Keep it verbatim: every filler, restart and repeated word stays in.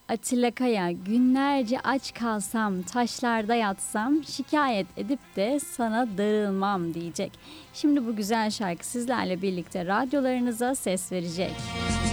Atilla Kaya, günlerce aç kalsam, taşlarda yatsam, şikayet edip de sana darılmam diyecek. Şimdi bu güzel şarkı sizlerle birlikte radyolarınıza ses verecek.